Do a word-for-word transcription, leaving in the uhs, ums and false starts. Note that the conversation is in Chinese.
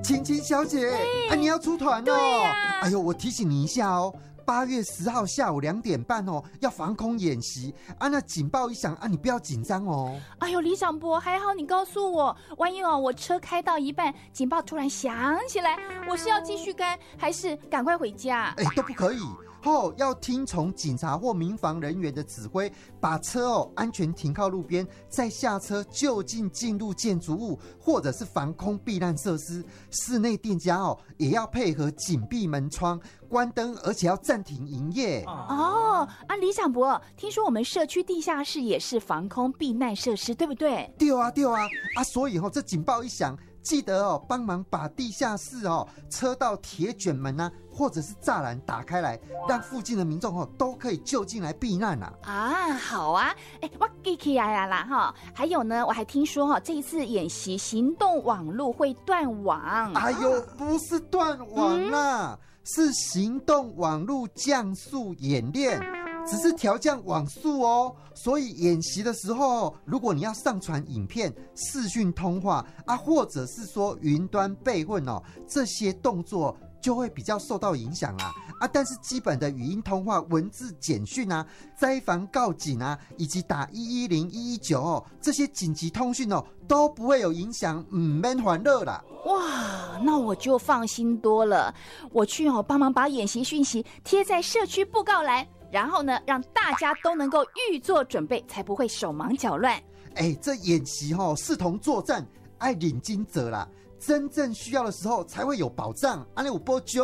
晴晴小姐，啊，你要出团哦？ 对啊。 哎呦，我提醒你一下哦。八月十号下午两点半哦，要防空演习啊！那警报一响啊，你不要紧张哦。 哎呦，李长博，还好你告诉我，万一哦，我车开到一半，警报突然响起来，我是要继续开，还是赶快回家？ 哎，都不可以哦，要听从警察或民防人员的指挥，把车哦安全停靠路边，再下车就近进入建筑物或者是防空避难设施。室内店家哦也要配合紧闭门窗。关灯，而且要暂停营业。 哦，啊，李长博，听说我们社区地下室也是防空避难设施，对不对？ 对啊，对啊，啊，所以哦，这警报一响，记得哦，帮忙把地下室哦车道铁卷门啊，或者是栅栏打开来，让附近的民众哦都可以就近来避难啊。 啊，好啊，哎，我记起来了啦哈。还有呢，我还听说哈，这一次演习行动网路会断网。 哎呦，不是断网啦。嗯，是行动网路降速演练，只是调降网速哦。所以演习的时候，如果你要上传影片、视讯通话啊，或者是说云端备份哦，这些动作就会比较受到影响啦。啊，但是基本的语音通话、文字简讯啊、灾防告警啊，以及打一一零、一一九哦，这些紧急通讯哦，都不会有影响，唔免烦恼啦。 哇，那我就放心多了。我去哦，帮忙把演习讯息贴在社区布告栏，然后呢，让大家都能够预做准备，才不会手忙脚乱。 哎，这演习哦，视同作战，爱领军者啦。真正需要的时候才会有保障。安利有波揪。